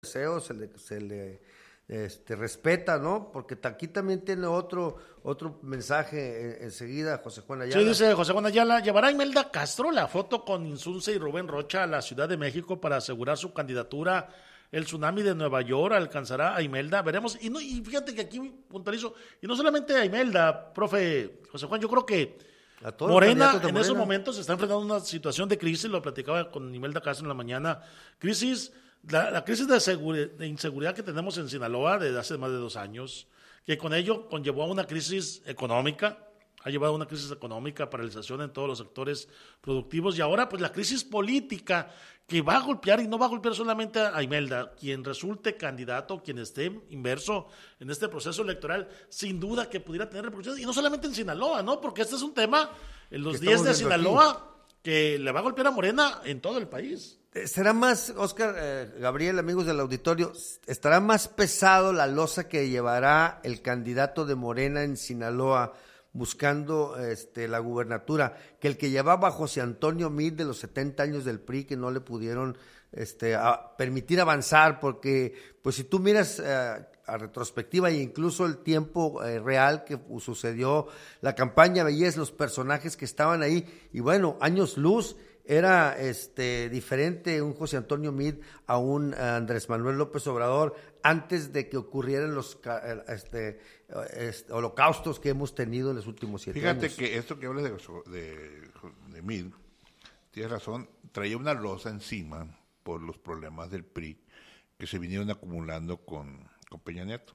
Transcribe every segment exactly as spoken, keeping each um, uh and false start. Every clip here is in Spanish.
deseo, se le, se le este, respeta, ¿no? Porque aquí también tiene otro otro mensaje enseguida, José Juan Ayala. Sí, dice José Juan Ayala, ¿llevará Imelda Castro la foto con Insunza y Rubén Rocha a la Ciudad de México para asegurar su candidatura? El tsunami de Nueva York alcanzará a Imelda, veremos. Y, no, y fíjate que aquí puntualizo, y no solamente a Imelda, profe José Juan, yo creo que Morena en Morena. esos momentos se está enfrentando a una situación de crisis, lo platicaba con Imelda Castro en la mañana, crisis... La, la crisis de, segura, de inseguridad que tenemos en Sinaloa desde hace más de dos años, que con ello conllevó a una crisis económica, ha llevado a una crisis económica, paralización en todos los sectores productivos, y ahora pues la crisis política que va a golpear, y no va a golpear solamente a Imelda, quien resulte candidato, quien esté inmerso en este proceso electoral, sin duda que pudiera tener repercusiones, y no solamente en Sinaloa, ¿no? Porque este es un tema, en los diez de Sinaloa, aquí, que le va a golpear a Morena en todo el país. ¿Será más, Oscar, eh, Gabriel, amigos del auditorio, estará más pesado la losa que llevará el candidato de Morena en Sinaloa buscando este, la gubernatura que el que llevaba José Antonio Meade de los setenta años del P R I, que no le pudieron este, a permitir avanzar? Porque pues si tú miras eh, a retrospectiva e incluso el tiempo eh, real que sucedió la campaña, veías los personajes que estaban ahí y bueno, años luz. Era este diferente un José Antonio Meade a un Andrés Manuel López Obrador antes de que ocurrieran los este, este, holocaustos que hemos tenido en los últimos siete Fíjate años. Fíjate que esto que hablas de, de, de Meade, tienes razón, traía una losa encima por los problemas del P R I que se vinieron acumulando con, con Peña Nieto.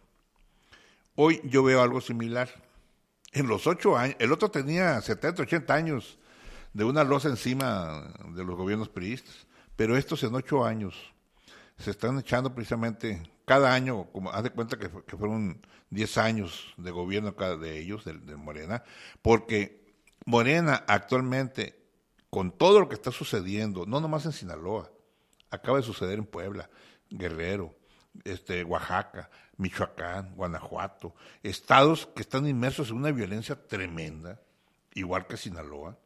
Hoy yo veo algo similar. En los ocho años, el otro tenía setenta, ochenta años de una losa encima de los gobiernos priistas, pero estos en ocho años se están echando precisamente cada año, como haz de cuenta que, que fueron diez años de gobierno cada de ellos, de, de Morena, porque Morena actualmente, con todo lo que está sucediendo, no nomás en Sinaloa, acaba de suceder en Puebla, Guerrero, este, Oaxaca, Michoacán, Guanajuato, estados que están inmersos en una violencia tremenda, igual que Sinaloa,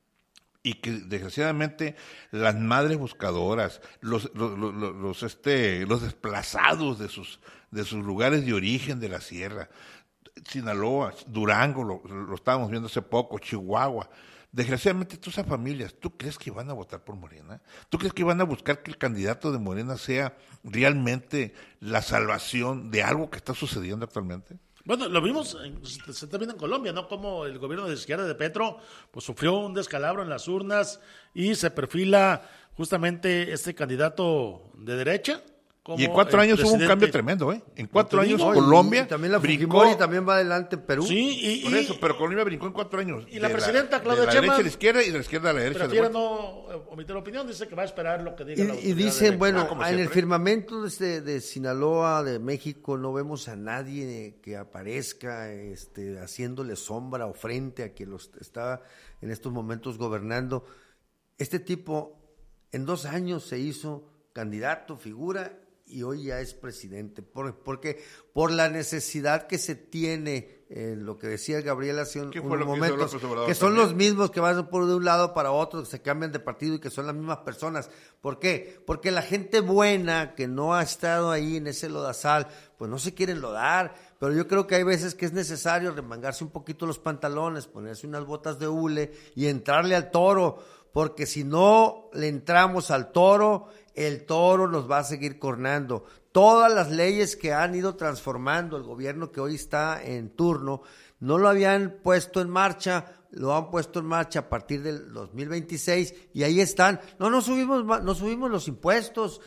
y que desgraciadamente las madres buscadoras, los, los, los, los, este, los desplazados de sus, de sus lugares de origen de la sierra, Sinaloa, Durango, lo, lo estábamos viendo hace poco, Chihuahua, desgraciadamente todas esas familias, ¿tú crees que van a votar por Morena? ¿Tú crees que van a buscar que el candidato de Morena sea realmente la salvación de algo que está sucediendo actualmente? Bueno, lo vimos, en, se está viendo en Colombia, ¿no? Como el gobierno de izquierda de Petro, pues sufrió un descalabro en las urnas y se perfila justamente este candidato de derecha. Y en cuatro años hubo un cambio tremendo, ¿eh? En cuatro años digo, Colombia y, y también la brincó. Fujimori también va adelante en Perú. Sí, y, por y, eso, pero Colombia brincó en cuatro años. Y la presidenta Claudia Sheinbaum. De la derecha a la izquierda y de la izquierda a la derecha. Prefiere no omitir opinión, dice que va a esperar lo que diga y, la autoridad. Y dicen, bueno, ah, en el firmamento de, de Sinaloa, de México, no vemos a nadie que aparezca este, haciéndole sombra o frente a quien los está en estos momentos gobernando. Este tipo en dos años se hizo candidato, figura, y hoy ya es presidente, por, porque por la necesidad que se tiene, eh, lo que decía Gabriel hace un, unos momentos, que, que son también los mismos que van por de un lado para otro, que se cambian de partido y que son las mismas personas. ¿Por qué? Porque la gente buena que no ha estado ahí en ese lodazal, pues no se quieren lodar, pero yo creo que hay veces que es necesario remangarse un poquito los pantalones, ponerse unas botas de hule y entrarle al toro, porque si no le entramos al toro, el toro nos va a seguir cornando. Todas las leyes que han ido transformando el gobierno que hoy está en turno, no lo habían puesto en marcha, lo han puesto en marcha a partir del dos mil veintiséis y ahí están. No, no subimos, no subimos los impuestos,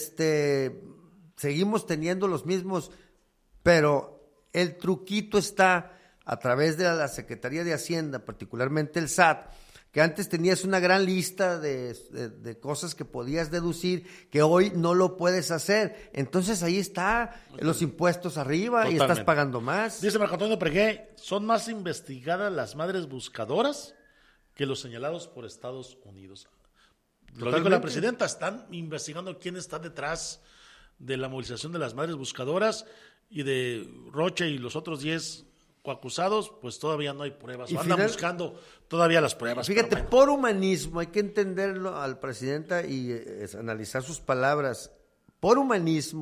este, seguimos teniendo los mismos, pero el truquito está a través de la Secretaría de Hacienda, particularmente el S A T, que antes tenías una gran lista de, de, de cosas que podías deducir, que hoy no lo puedes hacer. Entonces ahí está, los impuestos arriba. Totalmente. Y estás pagando más. Dice Marco Antonio Pregué, son más investigadas las madres buscadoras que los señalados por Estados Unidos. Lo dijo la presidenta, están investigando quién está detrás de la movilización de las madres buscadoras y de Rocha y los otros diez acusados, pues todavía no hay pruebas. Andan final, buscando todavía las pruebas. Fíjate, bueno. Por humanismo hay que entenderlo al presidenta y es, analizar sus palabras. por humanismo,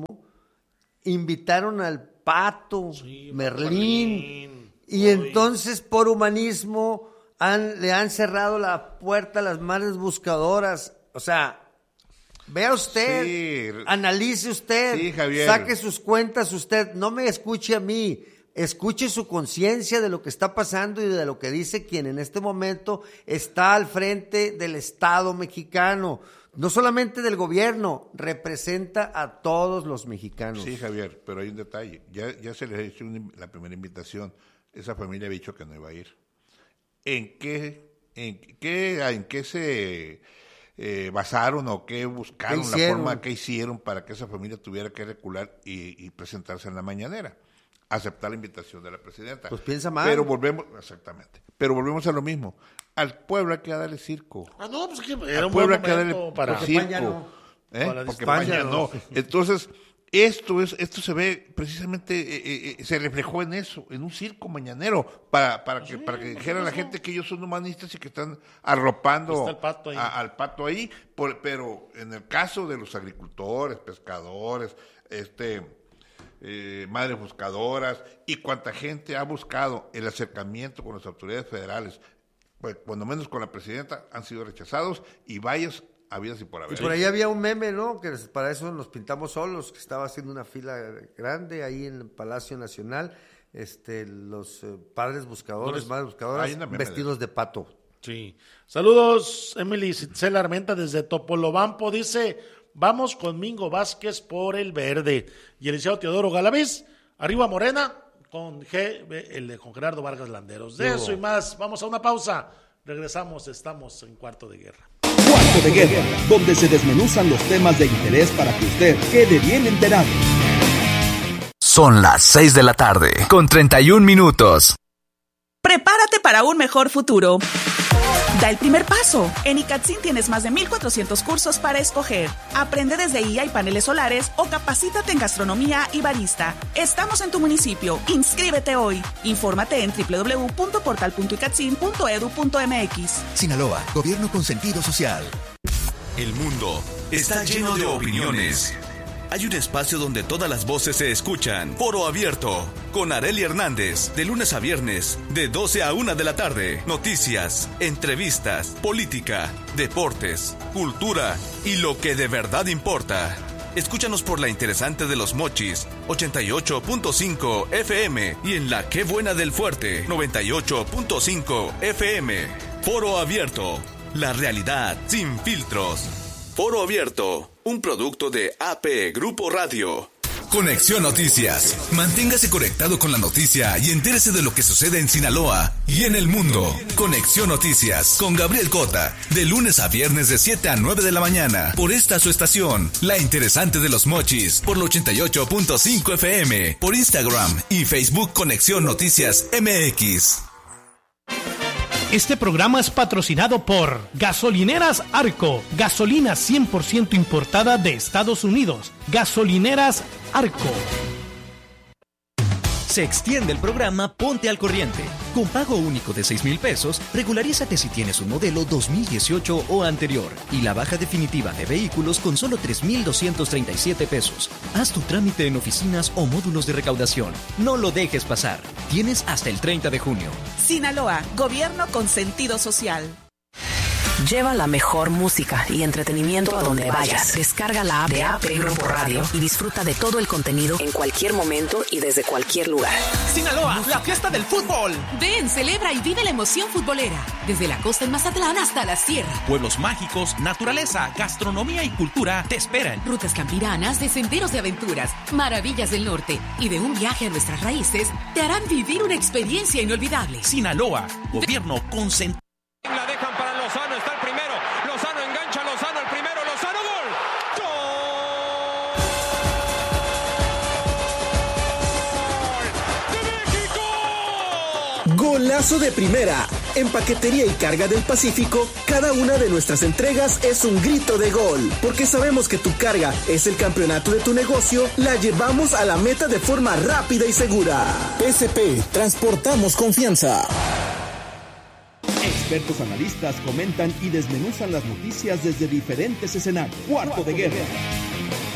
invitaron al Pato, sí, Merlín, Merlín, y Uy. entonces por humanismo han, le han cerrado la puerta a las madres buscadoras. O sea, vea usted, sí. analice usted, sí, Javier. saque sus cuentas usted, no me escuche a mí, escuche su conciencia de lo que está pasando y de lo que dice quien en este momento está al frente del Estado mexicano. No solamente del gobierno, representa a todos los mexicanos. Sí, Javier, pero hay un detalle. Ya, ya se les ha hecho una, la primera invitación. Esa familia había dicho que no iba a ir. ¿En qué, en qué, en qué se eh, basaron o qué buscaron, ¿Qué la forma que hicieron para que esa familia tuviera que recular y, y presentarse en la mañanera? Aceptar la invitación de la presidenta. Pues piensa mal. Pero volvemos, exactamente, pero volvemos a lo mismo. Al pueblo hay que darle circo. Ah, no, pues que era Al un pueblo buen hay que darle momento para... circo. España no. ¿Eh? Para Porque España España no. no. Entonces, esto es, esto se ve precisamente, eh, eh, se reflejó en eso, en un circo mañanero, para, para que, sí, para que dijera la gente que ellos son humanistas y que están arropando Está el pato ahí. A, al pato ahí. Por, pero en el caso de los agricultores, pescadores, este eh, madres buscadoras y cuanta gente ha buscado el acercamiento con las autoridades federales, pues cuando menos con la presidenta, han sido rechazados y varios habidas y por haber. Y por ahí había un meme, ¿no? Que para eso nos pintamos solos, que estaba haciendo una fila grande ahí en el Palacio Nacional, este, los eh, padres buscadores, madres buscadoras, vestidos de, de pato. Sí. Saludos, Emily Citzel Armenta desde Topolobampo, dice, vamos con Mingo Vázquez por el verde. Y el licenciado Teodoro Galaviz, arriba Morena, con G, el de con Gerardo Vargas Landeros. De eso y más, vamos a una pausa. Regresamos, estamos en Cuarto de Guerra. Cuarto de Guerra, donde se desmenuzan los temas de interés para que usted quede bien enterado. Son las seis de la tarde, con treinta y un minutos. Prepárate para un mejor futuro. Da el primer paso. En ICATSIN tienes más de mil cuatrocientos cursos para escoger. Aprende desde I A y paneles solares o capacítate en gastronomía y barista. Estamos en tu municipio. Inscríbete hoy. Infórmate en doble u doble u doble u punto portal punto icatsin punto edu punto eme equis. Sinaloa, gobierno con sentido social. El mundo está lleno de opiniones. Hay un espacio donde todas las voces se escuchan. Foro Abierto, con Arely Hernández, de lunes a viernes, de doce a una de la tarde. Noticias, entrevistas, política, deportes, cultura y lo que de verdad importa. Escúchanos por la interesante de Los Mochis, ochenta y ocho punto cinco F M, y en la Qué Buena del Fuerte, noventa y ocho punto cinco F M. Foro Abierto, la realidad sin filtros. Foro Abierto, un producto de A P Grupo Radio. Conexión Noticias. Manténgase conectado con la noticia y entérese de lo que sucede en Sinaloa y en el mundo. Conexión Noticias con Gabriel Cota, de lunes a viernes de siete a nueve de la mañana, por esta su estación, La Interesante de Los Mochis, por el ochenta y ocho punto cinco F M, por Instagram y Facebook Conexión Noticias M X. Este programa es patrocinado por Gasolineras Arco, gasolina cien por ciento importada de Estados Unidos. Gasolineras Arco. Se extiende el programa Ponte al Corriente. Con pago único de seis mil pesos, regularízate si tienes un modelo dos mil dieciocho o anterior y la baja definitiva de vehículos con solo tres mil doscientos treinta y siete pesos. Haz tu trámite en oficinas o módulos de recaudación. No lo dejes pasar. Tienes hasta el treinta de junio. Sinaloa, gobierno con sentido social. Lleva la mejor música y entretenimiento a donde vayas. Descarga la app de A P Grupo Radio y disfruta de todo el contenido en cualquier momento y desde cualquier lugar. Sinaloa, la fiesta del fútbol. Ven, celebra y vive la emoción futbolera. Desde la costa en Mazatlán hasta la sierra. Pueblos mágicos, naturaleza, gastronomía y cultura te esperan. Rutas campiranas de senderos de aventuras, maravillas del norte y de un viaje a nuestras raíces te harán vivir una experiencia inolvidable. Sinaloa, gobierno con sentido. La dejan para Lozano, está el primero. Lozano engancha, Lozano el primero, Lozano gol. ¡Gol de México! Golazo de primera. En Paquetería y Carga del Pacífico, cada una de nuestras entregas es un grito de gol. Porque sabemos que tu carga es el campeonato de tu negocio, la llevamos a la meta de forma rápida y segura. P S P, transportamos confianza. Expertos analistas comentan y desmenuzan las noticias desde diferentes escenarios. Cuarto de Guerra.